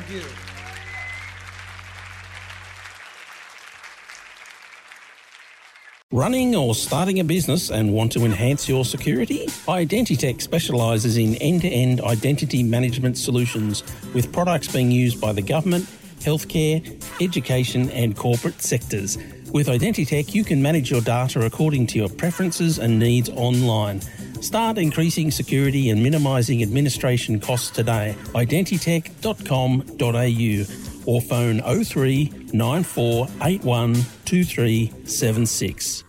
Thank you. Running or starting a business and want to enhance your security? Identitech specialises in end-to-end identity management solutions with products being used by the government, healthcare, education and corporate sectors. With Identitech, you can manage your data according to your preferences and needs online. Start increasing security and minimising administration costs today. Identitech.com.au or phone 03 9481 2376.